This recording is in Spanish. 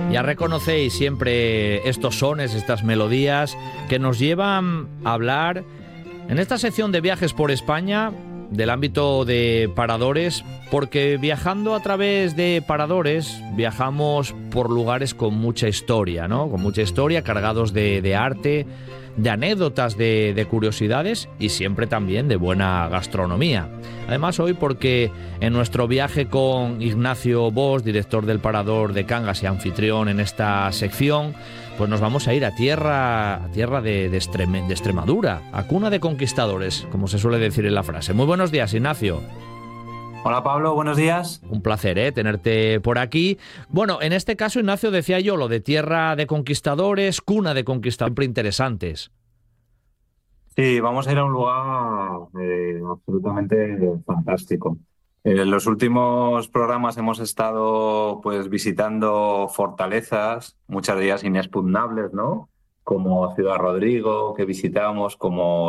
Ya reconocéis siempre estos sones, estas melodías que nos llevan a hablar en esta sección de viajes por España del ámbito de paradores, porque viajando a través de paradores viajamos por lugares con mucha historia, ¿no? Con mucha historia, cargados de arte, de anécdotas, de curiosidades y siempre también de buena gastronomía. Además hoy porque en nuestro viaje con Ignacio Bosch, director del Parador de Cangas y anfitrión en esta sección, pues nos vamos a ir a tierra de Extremadura, a cuna de conquistadores, como se suele decir en la frase. Muy buenos días, Ignacio. Hola Pablo, buenos días. Un placer, tenerte por aquí. Bueno, en este caso, Ignacio, decía yo lo de tierra de conquistadores, cuna de conquistadores, siempre interesantes. Sí, vamos a ir a un lugar absolutamente fantástico. En los últimos programas hemos estado pues visitando fortalezas, muchas de ellas inexpugnables, ¿no? Como Ciudad Rodrigo, que visitamos, como